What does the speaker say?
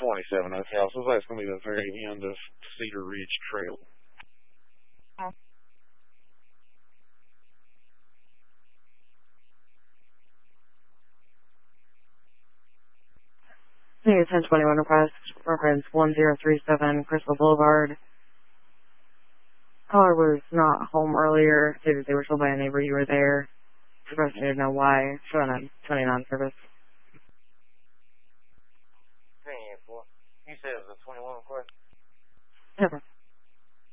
27, okay. I suppose that's going to be the very end of Cedar Ridge Trail. Hey, 1021 reference 1037 Crystal Boulevard. Caller was not home earlier. Stated they were told by a neighbor you were there. Supposed to know why. Showing on 29 service. You said it was a 21 request? Never.